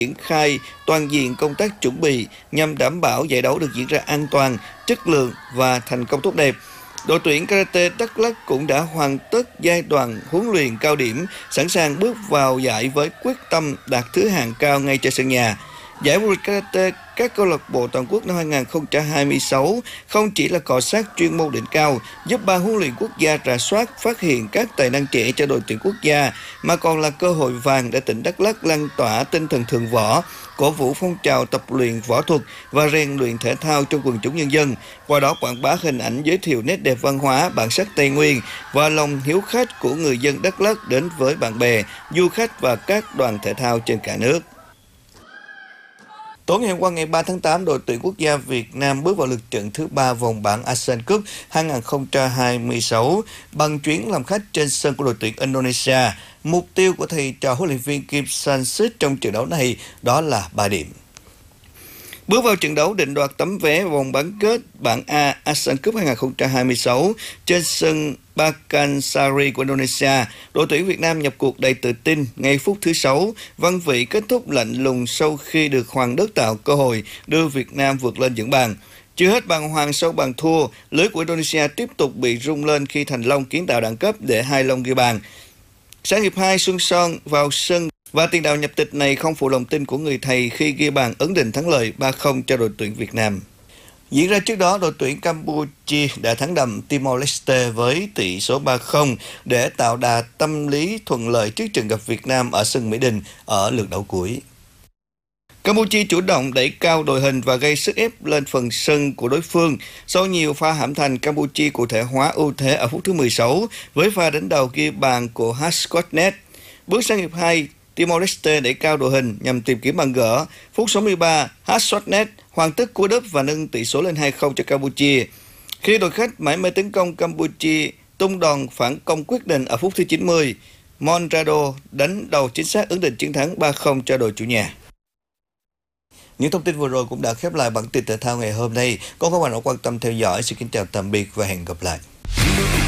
triển khai toàn diện công tác chuẩn bị nhằm đảm bảo giải đấu được diễn ra an toàn, chất lượng và thành công tốt đẹp. Đội tuyển Karate Đắk Lắk cũng đã hoàn tất giai đoạn huấn luyện cao điểm, sẵn sàng bước vào giải với quyết tâm đạt thứ hạng cao ngay trên sân nhà. Giải vô địch Karate các câu lạc bộ toàn quốc năm 2026 không chỉ là cọ sát chuyên môn đỉnh cao, giúp ban huấn luyện quốc gia rà soát, phát hiện các tài năng trẻ cho đội tuyển quốc gia, mà còn là cơ hội vàng để tỉnh Đắk Lắk lan tỏa tinh thần thượng võ, cổ vũ phong trào tập luyện võ thuật và rèn luyện thể thao trong quần chúng nhân dân, qua đó quảng bá hình ảnh, giới thiệu nét đẹp văn hóa, bản sắc Tây Nguyên và lòng hiếu khách của người dân Đắk Lắk đến với bạn bè, du khách và các đoàn thể thao trên cả nước. Tối ngày hôm qua ngày 3 tháng 8, đội tuyển quốc gia Việt Nam bước vào lượt trận thứ 3 vòng bảng ASEAN Cup 2026 bằng chuyến làm khách trên sân của đội tuyển Indonesia. Mục tiêu của thầy trò huấn luyện viên Kim Sang-sik trong trận đấu này đó là 3 điểm. Bước vào trận đấu định đoạt tấm vé vòng bán kết bảng A ASEAN Cup 2026 trên sân Pakansari của Indonesia, đội tuyển Việt Nam nhập cuộc đầy tự tin. Ngay phút thứ 6, Văn Vĩ kết thúc lạnh lùng sau khi được Hoàng Đức tạo cơ hội đưa Việt Nam vượt lên dẫn bàn. Chưa hết bàng hoàng sau bàn thua, lưới của Indonesia tiếp tục bị rung lên khi Thành Long kiến tạo đẳng cấp để Hai Long ghi bàn. Sang hiệp 2, Xuân Son vào sân và tiền đạo nhập tịch này không phụ lòng tin của người thầy khi ghi bàn ấn định thắng lợi 3-0 cho đội tuyển Việt Nam. Diễn ra trước đó, đội tuyển Campuchia đã thắng đậm Timor-Leste với tỷ số 3-0 để tạo đà tâm lý thuận lợi trước trận gặp Việt Nam ở sân Mỹ Đình ở lượt đấu cuối. Campuchia chủ động đẩy cao đội hình và gây sức ép lên phần sân của đối phương. Sau nhiều pha hãm thành, Campuchia cụ thể hóa ưu thế ở phút thứ 16 với pha đánh đầu ghi bàn của Haskotnet. Bước sang hiệp 2, Timor-Leste đẩy cao đội hình nhằm tìm kiếm bàn gỡ. Phút 63, Haskotnet hoàn tất cú đúp và nâng tỷ số lên 2-0 cho Campuchia. Khi đội khách mải mê tấn công, Campuchia tung đòn phản công quyết định ở phút thứ 90. Monrado đánh đầu chính xác ấn định chiến thắng 3-0 cho đội chủ nhà. Những thông tin vừa rồi cũng đã khép lại bản tin thể thao ngày hôm nay. Các bạn đã quan tâm theo dõi. Xin kính chào tạm biệt và hẹn gặp lại.